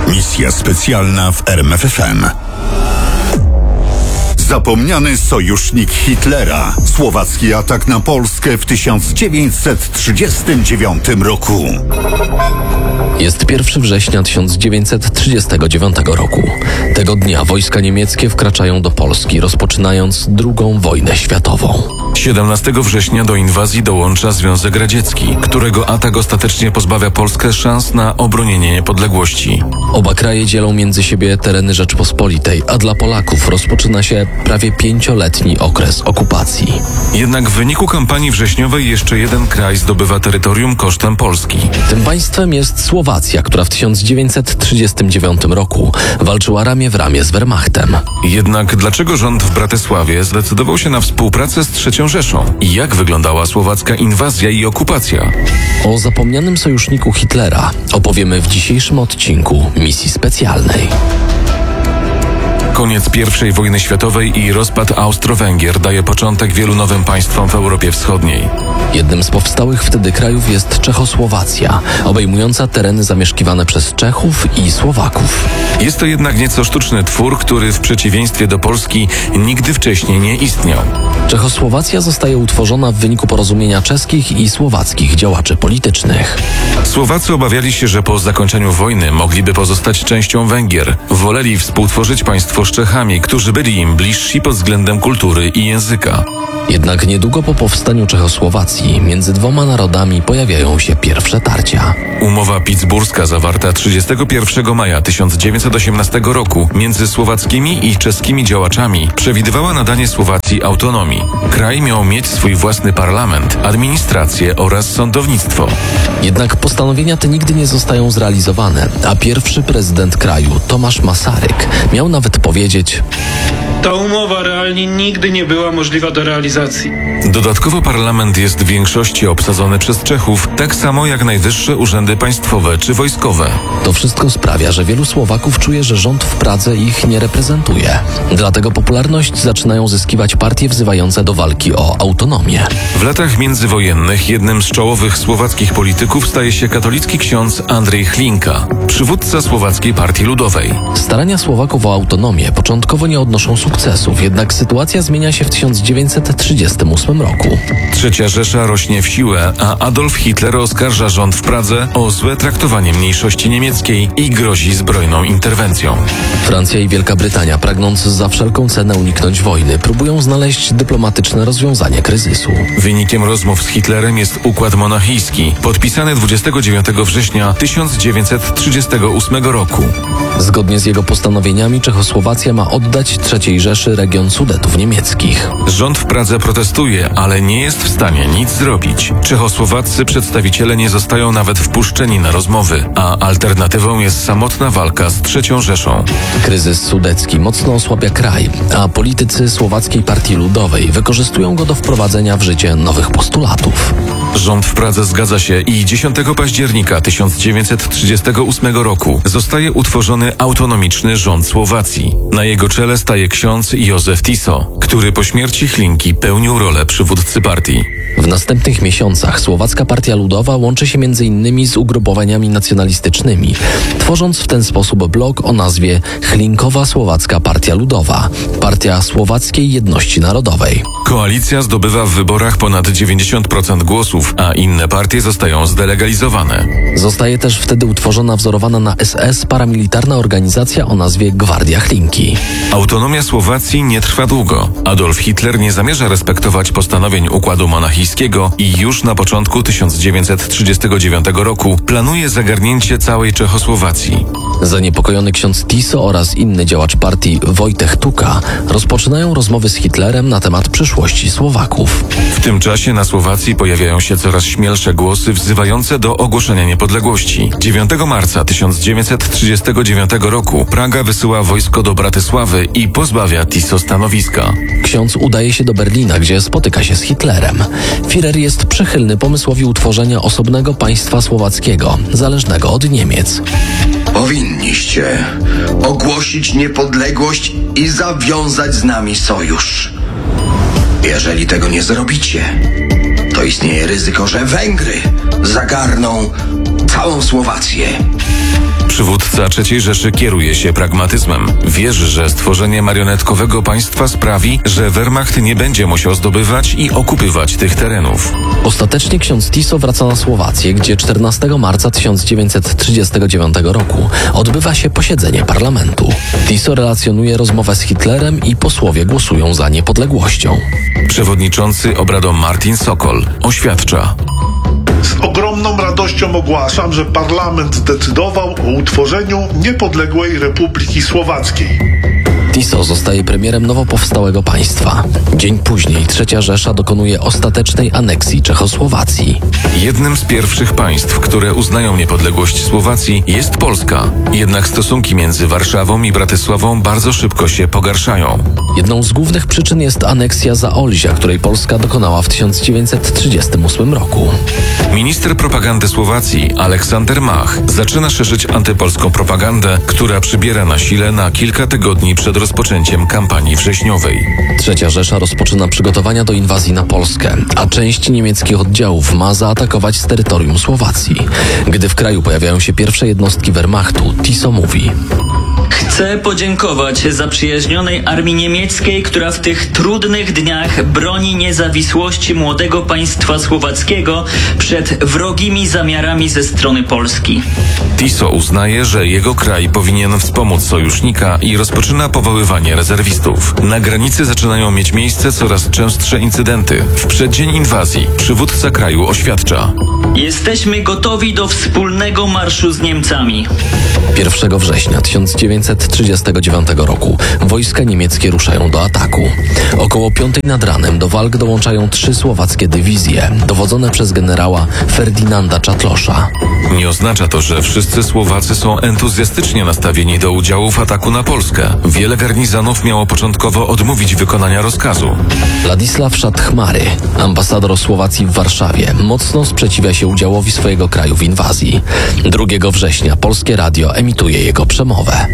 Misja specjalna w RMFFM. Zapomniany sojusznik Hitlera. Słowacki atak na Polskę w 1939 roku. Jest 1 września 1939 roku. Tego dnia wojska niemieckie wkraczają do Polski, rozpoczynając II wojnę światową. 17 września do inwazji dołącza Związek Radziecki, którego atak ostatecznie pozbawia Polskę szans na obronienie niepodległości. Oba kraje dzielą między siebie tereny Rzeczpospolitej, a dla Polaków rozpoczyna się prawie 5-letni okres okupacji. Jednak w wyniku kampanii wrześniowej jeszcze jeden kraj zdobywa terytorium kosztem Polski. Tym państwem jest Słowacja, która w 1939 roku walczyła ramię w ramię z Wehrmachtem. Jednak dlaczego rząd w Bratysławie zdecydował się na współpracę z III Rzeszą? I jak wyglądała słowacka inwazja i okupacja? O zapomnianym sojuszniku Hitlera opowiemy w dzisiejszym odcinku Misji Specjalnej. Koniec I wojny światowej i rozpad Austro-Węgier daje początek wielu nowym państwom w Europie Wschodniej. Jednym z powstałych wtedy krajów jest Czechosłowacja, obejmująca tereny zamieszkiwane przez Czechów i Słowaków. Jest to jednak nieco sztuczny twór, który w przeciwieństwie do Polski nigdy wcześniej nie istniał. Czechosłowacja zostaje utworzona w wyniku porozumienia czeskich i słowackich działaczy politycznych. Słowacy obawiali się, że po zakończeniu wojny mogliby pozostać częścią Węgier. Woleli współtworzyć państwo z Czechami, którzy byli im bliżsi pod względem kultury i języka. Jednak niedługo po powstaniu Czechosłowacji między dwoma narodami pojawiają się pierwsze tarcia. Umowa pittsburska zawarta 31 maja 1918 roku między słowackimi i czeskimi działaczami przewidywała nadanie Słowacji autonomii. Kraj miał mieć swój własny parlament, administrację oraz sądownictwo. Jednak postanowienia te nigdy nie zostają zrealizowane, a pierwszy prezydent kraju, Tomasz Masaryk, miał nawet powiedzieć: ta umowa realnie nigdy nie była możliwa do realizacji. Dodatkowo parlament jest w większości obsadzony przez Czechów, tak samo jak najwyższe urzędy państwowe czy wojskowe. To wszystko sprawia, że wielu Słowaków czuje, że rząd w Pradze ich nie reprezentuje. Dlatego popularność zaczynają zyskiwać partie wzywające do walki o autonomię. W latach międzywojennych jednym z czołowych słowackich polityków staje się katolicki ksiądz Andrzej Hlinka, przywódca Słowackiej Partii Ludowej. Starania Słowaków o autonomię początkowo nie odnoszą sukcesów, jednak sytuacja zmienia się w 1938 roku. III Rzesza rośnie w siłę, a Adolf Hitler oskarża rząd w Pradze o złe traktowanie mniejszości niemieckiej i grozi zbrojną interwencją. Francja i Wielka Brytania, pragnąc za wszelką cenę uniknąć wojny, próbują znaleźć dyplomatyczne rozwiązanie kryzysu. Wynikiem rozmów z Hitlerem jest układ monachijski, podpisany 29 września 1938 roku. Zgodnie z jego postanowieniami Czechosłowacja ma oddać III Rzeszy region Sudetów niemieckich. Rząd w Pradze protestuje, ale nie jest w stanie nic zrobić. Czechosłowaccy przedstawiciele nie zostają nawet wpuszczeni na rozmowy, a alternatywą jest samotna walka z III Rzeszą. Kryzys sudecki mocno osłabia kraj, a politycy Słowackiej Partii Ludowej wykorzystują go do wprowadzenia w życie nowych postulatów. Rząd w Pradze zgadza się i 10 października 1938 roku zostaje utworzony autonomiczny rząd Słowacji. Na jego czele staje ksiądz Józef Tiso, który po śmierci Hlinki pełnił rolę przywódcy partii. W następnych miesiącach Słowacka Partia Ludowa łączy się m.in. z ugrupowaniami nacjonalistycznymi, tworząc w ten sposób blok o nazwie Hlinkowa Słowacka Partia Ludowa, Partia Słowackiej Jedności Narodowej. Koalicja zdobywa w wyborach ponad 90% głosów, a inne partie zostają zdelegalizowane. Zostaje też wtedy utworzona wzorowana na SS paramilitarna organizacja o nazwie Gwardia Hlinki. Autonomia Słowacji nie trwa długo. Adolf Hitler nie zamierza respektować postanowień układu monachijskiego i już na początku 1939 roku planuje zagarnięcie całej Czechosłowacji. Zaniepokojony ksiądz Tiso oraz inny działacz partii Wojtek Tuka rozpoczynają rozmowy z Hitlerem na temat przyszłości Słowaków. W tym czasie na Słowacji pojawiają się coraz śmielsze głosy wzywające do ogłoszenia niepodległości. 9 marca 1939 roku Praga wysyła wojsko do Bratysławy i pozbawia Tiso stanowiska. Ksiądz udaje się do Berlina, gdzie spotyka się z Hitlerem. Führer jest przychylny pomysłowi utworzenia osobnego państwa słowackiego, zależnego od Niemiec. Powinniście ogłosić niepodległość i zawiązać z nami sojusz. Jeżeli tego nie zrobicie, to istnieje ryzyko, że Węgry zagarną całą Słowację. Przywódca III Rzeszy kieruje się pragmatyzmem. Wierzy, że stworzenie marionetkowego państwa sprawi, że Wehrmacht nie będzie musiał zdobywać i okupywać tych terenów. Ostatecznie ksiądz Tiso wraca na Słowację, gdzie 14 marca 1939 roku odbywa się posiedzenie parlamentu. Tiso relacjonuje rozmowę z Hitlerem i posłowie głosują za niepodległością. Przewodniczący obradom Martin Sokol oświadcza: Z ogromną radością ogłaszam, że parlament zdecydował o utworzeniu niepodległej Republiki Słowackiej. Tiso zostaje premierem nowo powstałego państwa. Dzień później III Rzesza dokonuje ostatecznej aneksji Czechosłowacji. Jednym z pierwszych państw, które uznają niepodległość Słowacji, jest Polska. Jednak stosunki między Warszawą i Bratysławą bardzo szybko się pogarszają. Jedną z głównych przyczyn jest aneksja Zaolzia, której Polska dokonała w 1938 roku. Minister propagandy Słowacji, Aleksander Mach, zaczyna szerzyć antypolską propagandę, która przybiera na sile na kilka tygodni przed rozpoczęciem kampanii wrześniowej. III Rzesza rozpoczyna przygotowania do inwazji na Polskę, a część niemieckich oddziałów ma zaatakować z terytorium Słowacji. Gdy w kraju pojawiają się pierwsze jednostki Wehrmachtu, Tiso mówi: Chcę podziękować zaprzyjaźnionej armii niemieckiej, która w tych trudnych dniach broni niezawisłości młodego państwa słowackiego przed wrogimi zamiarami ze strony Polski. Tiso uznaje, że jego kraj powinien wspomóc sojusznika i rozpoczyna powoływanie rezerwistów. Na granicy zaczynają mieć miejsce coraz częstsze incydenty. W przeddzień inwazji przywódca kraju oświadcza: Jesteśmy gotowi do wspólnego marszu z Niemcami. 1 września 1939 roku wojska niemieckie ruszają do ataku. Około 5 nad ranem do walk dołączają 3 słowackie dywizje, dowodzone przez generała Ferdynanda Czatlosza. Nie oznacza to, że wszyscy Słowacy są entuzjastycznie nastawieni do udziału w ataku na Polskę. Wiele garnizonów miało początkowo odmówić wykonania rozkazu. Ladisław Szatchmary, ambasador Słowacji w Warszawie, mocno sprzeciwia się udziałowi swojego kraju w inwazji. 2 września Polskie Radio emituje jego przemowę.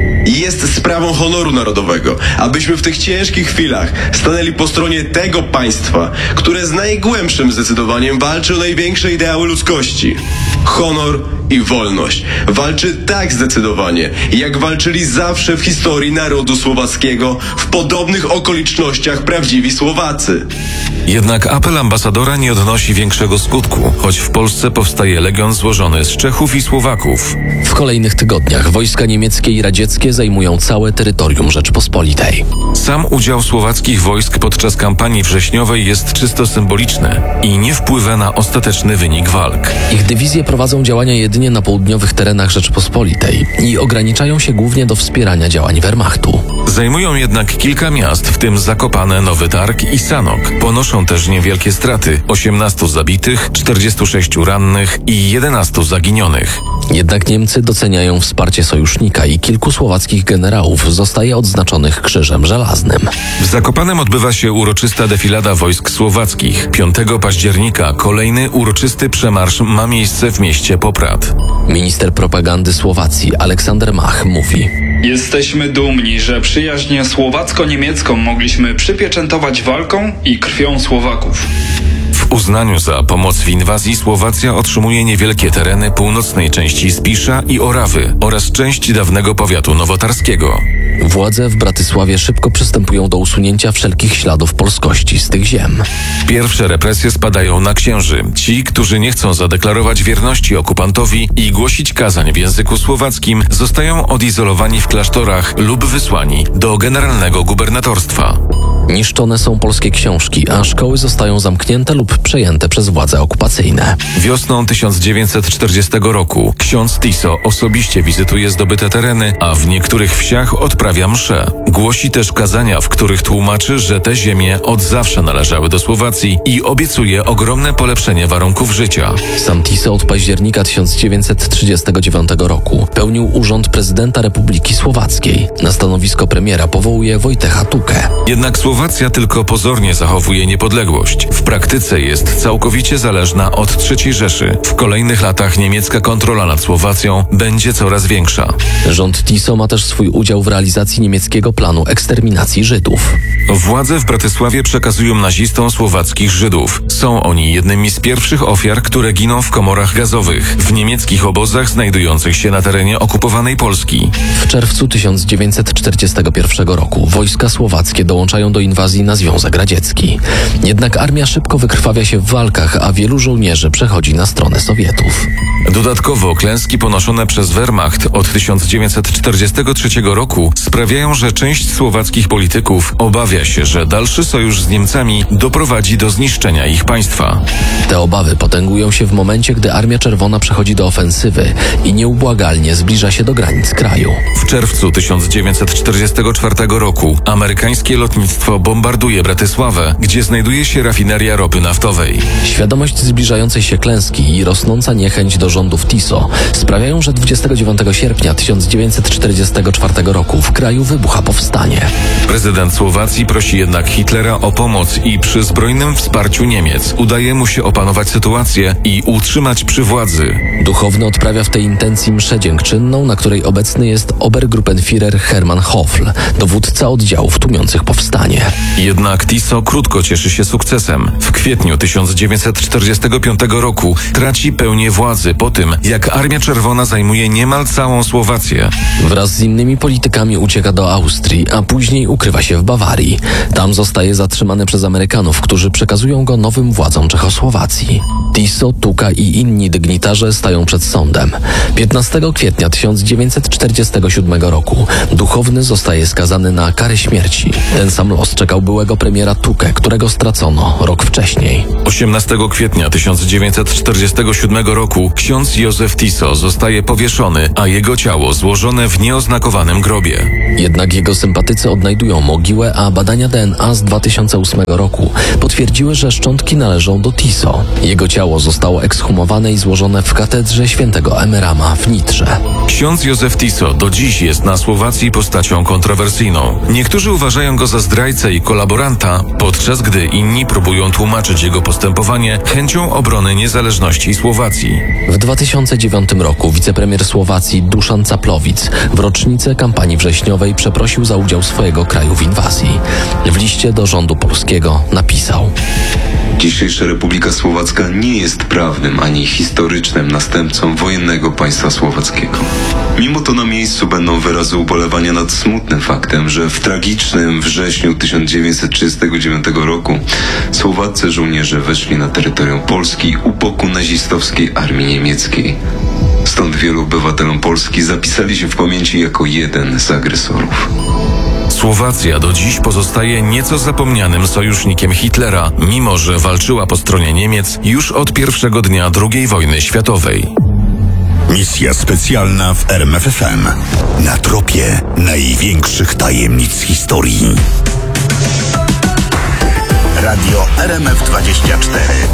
Jest sprawą honoru narodowego, abyśmy w tych ciężkich chwilach stanęli po stronie tego państwa, które z najgłębszym zdecydowaniem walczy o największe ideały ludzkości. Honor i wolność. Walczy tak zdecydowanie, jak walczyli zawsze w historii narodu słowackiego w podobnych okolicznościach prawdziwi Słowacy. Jednak apel ambasadora nie odnosi większego skutku, choć w Polsce powstaje legion złożony z Czechów i Słowaków. W kolejnych tygodniach wojska niemieckie i radzieckie zajmują całe terytorium Rzeczpospolitej. Sam udział słowackich wojsk podczas kampanii wrześniowej jest czysto symboliczny i nie wpływa na ostateczny wynik walk. Ich dywizje prowadzą działania jedynie na południowych terenach Rzeczpospolitej i ograniczają się głównie do wspierania działań Wehrmachtu. Zajmują jednak kilka miast, w tym Zakopane, Nowy Targ i Sanok. Ponoszą też niewielkie straty: 18 zabitych, 46 rannych i 11 zaginionych. Jednak Niemcy doceniają wsparcie sojusznika i kilku słowackich generałów zostaje odznaczonych Krzyżem Żelaznym. W Zakopanem odbywa się uroczysta defilada wojsk słowackich. 5 października kolejny uroczysty przemarsz ma miejsce w mieście Poprad. Minister propagandy Słowacji Aleksander Mach mówi: Jesteśmy dumni, że przyjaźń słowacko-niemiecką mogliśmy przypieczętować walką i krwią Słowaków. W uznaniu za pomoc w inwazji Słowacja otrzymuje niewielkie tereny północnej części Spisza i Orawy oraz część dawnego powiatu nowotarskiego. Władze w Bratysławie szybko przystępują do usunięcia wszelkich śladów polskości z tych ziem. Pierwsze represje spadają na księży. Ci, którzy nie chcą zadeklarować wierności okupantowi i głosić kazań w języku słowackim, zostają odizolowani w klasztorach lub wysłani do generalnego gubernatorstwa. Niszczone są polskie książki, a szkoły zostają zamknięte lub przejęte przez władze okupacyjne. Wiosną 1940 roku ksiądz Tiso osobiście wizytuje zdobyte tereny, a w niektórych wsiach odprawia msze. Głosi też kazania, w których tłumaczy, że te ziemie od zawsze należały do Słowacji i obiecuje ogromne polepszenie warunków życia. Sam Tiso od października 1939 roku pełnił urząd prezydenta Republiki Słowackiej. Na stanowisko premiera powołuje Wojtecha Tukę. Jednak Słowacja Słowacja tylko pozornie zachowuje niepodległość. W praktyce jest całkowicie zależna od III Rzeszy. W kolejnych latach niemiecka kontrola nad Słowacją będzie coraz większa. Rząd Tiso ma też swój udział w realizacji niemieckiego planu eksterminacji Żydów. Władze w Bratysławie przekazują nazistom słowackich Żydów. Są oni jednymi z pierwszych ofiar, które giną w komorach gazowych, w niemieckich obozach znajdujących się na terenie okupowanej Polski. W czerwcu 1941 roku wojska słowackie dołączają do inwazji na Związek Radziecki. Jednak armia szybko wykrwawia się w walkach, a wielu żołnierzy przechodzi na stronę Sowietów. Dodatkowo klęski ponoszone przez Wehrmacht od 1943 roku sprawiają, że część słowackich polityków obawia się, że dalszy sojusz z Niemcami doprowadzi do zniszczenia ich państwa. Te obawy potęgują się w momencie, gdy Armia Czerwona przechodzi do ofensywy i nieubłagalnie zbliża się do granic kraju. W czerwcu 1944 roku amerykańskie lotnictwo bombarduje Bratysławę, gdzie znajduje się rafineria ropy naftowej. Świadomość zbliżającej się klęski i rosnąca niechęć do rządów Tiso sprawiają, że 29 sierpnia 1944 roku w kraju wybucha powstanie. Prezydent Słowacji prosi jednak Hitlera o pomoc i przy zbrojnym wsparciu Niemiec udaje mu się opanować sytuację i utrzymać przy władzy. Duchowny odprawia w tej intencji mszę dziękczynną, na której obecny jest Obergruppenführer Hermann Hoffl, dowódca oddziałów tłumiących powstanie. Jednak Tiso krótko cieszy się sukcesem. W kwietniu 1945 roku traci pełnię władzy po tym, jak Armia Czerwona zajmuje niemal całą Słowację. Wraz z innymi politykami ucieka do Austrii, a później ukrywa się w Bawarii. Tam zostaje zatrzymany przez Amerykanów, którzy przekazują go nowym władzom Czechosłowacji. Tiso, Tuka i inni dygnitarze stają przed sądem. 15 kwietnia 1947 roku Duchowny zostaje skazany na karę śmierci. Ten sam los czekał byłego premiera Tukę, którego stracono rok wcześniej. 18 kwietnia 1947 roku ksiądz Józef Tiso zostaje powieszony, a jego ciało złożone w nieoznakowanym grobie. Jednak jego sympatycy odnajdują mogiłę, a badania DNA z 2008 roku potwierdziły, że szczątki należą do Tiso. Jego ciało zostało ekshumowane i złożone w katedrze świętego Emerama w Nitrze. Ksiądz Józef Tiso do dziś jest na Słowacji postacią kontrowersyjną. Niektórzy uważają go za zdrajcę i kolaboranta, podczas gdy inni próbują tłumaczyć jego postępowanie chęcią obrony niezależności Słowacji. W 2009 roku wicepremier Słowacji Duszan Caplovic w rocznicę kampanii wrześniowej przeprosił za udział swojego kraju w inwazji. W liście do rządu polskiego napisał: Dzisiejsza Republika Słowacka nie jest prawnym ani historycznym następcą wojennego państwa słowackiego. Mimo to na miejscu będą wyrazy ubolewania nad smutnym faktem, że w tragicznym wrześniu 1939 roku słowaccy żołnierze weszli na terytorium Polski u boku nazistowskiej armii niemieckiej. Stąd wielu obywatelom Polski zapisali się w pamięci jako jeden z agresorów. Słowacja do dziś pozostaje nieco zapomnianym sojusznikiem Hitlera, mimo że walczyła po stronie Niemiec już od pierwszego dnia II wojny światowej. Misja specjalna w RMF FM. Na tropie największych tajemnic historii. Radio RMF 24.